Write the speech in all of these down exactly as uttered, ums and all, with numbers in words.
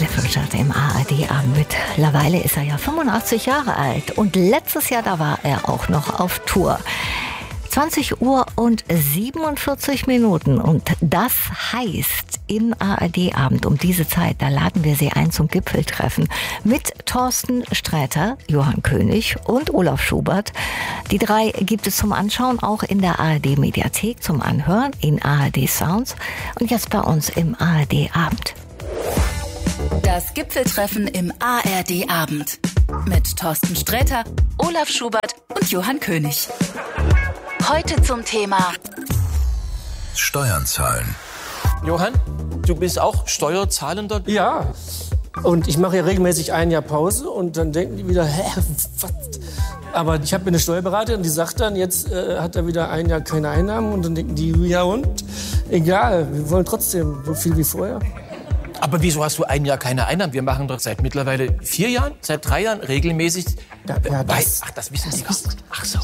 Cliff Richard im A R D-Abend. Mittlerweile ist er ja fünfundachtzig Jahre alt und letztes Jahr, da war er auch noch auf Tour. zwanzig Uhr und siebenundvierzig Minuten und das heißt im A R D-Abend um diese Zeit, da laden wir Sie ein zum Gipfeltreffen mit Thorsten Sträter, Johann König und Olaf Schubert. Die drei gibt es zum Anschauen auch in der A R D-Mediathek zum Anhören in A R D Sounds und jetzt bei uns im A R D-Abend. Das Gipfeltreffen im A R D-Abend mit Thorsten Sträter, Olaf Schubert und Johann König. Heute zum Thema Steuern zahlen. Johann, du bist auch Steuerzahlender? Ja, und ich mache ja regelmäßig ein Jahr Pause und dann denken die wieder, hä, was? Aber ich habe eine Steuerberaterin, die sagt dann, jetzt äh, hat er wieder ein Jahr keine Einnahmen und dann denken die, ja und? Egal, wir wollen trotzdem so viel wie vorher. Aber wieso hast du ein Jahr keine Einnahmen? Wir machen doch seit mittlerweile vier Jahren, seit drei Jahren regelmäßig. Ja, ja, das, Ach, das wissen Sie gar nicht. Ach so.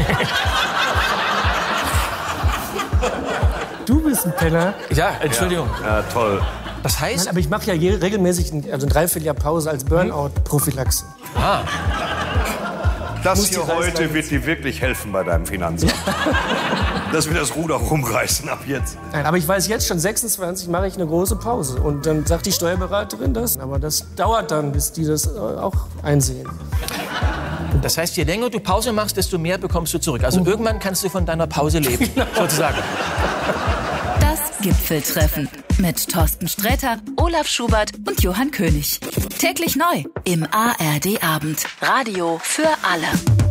Du bist ein Penner. Ja, Entschuldigung. Ja, ja, toll. Das heißt... Nein, aber ich mache ja je, regelmäßig ein, also ein Dreivierteljahr Pause als Burnout-Prophylaxe. Ah. Das hier heute wird dir wirklich helfen bei deinem Finanzamt. Dass wir das Ruder rumreißen ab jetzt. Nein, aber ich weiß jetzt schon, sechsundzwanzig mache ich eine große Pause. Und dann sagt die Steuerberaterin das. Aber das dauert dann, bis die das auch einsehen. Das heißt, je länger du Pause machst, desto mehr bekommst du zurück. Also irgendwann kannst du von deiner Pause leben, sozusagen. Das Gipfeltreffen mit Thorsten Sträter, Olaf Schubert und Johann König. Täglich neu im A R D-Abend. Radio für alle.